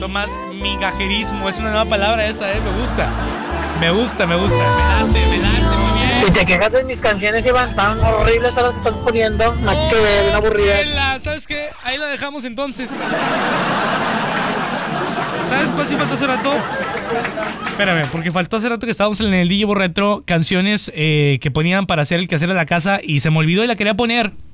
Tomás, migajerismo, es una nueva palabra esa, me gusta. Me late, muy bien. Y te quejas de mis canciones, Iván, tan horribles todas las que estás poniendo. Nada que ver, una aburrida. ¿Sabes qué? Ahí la dejamos entonces. ¿Sabes cuál sí faltó hace rato? Espérame, porque faltó hace rato que estábamos en el DJ Retro canciones que ponían para hacer el quehacer de la casa y se me olvidó y la quería poner.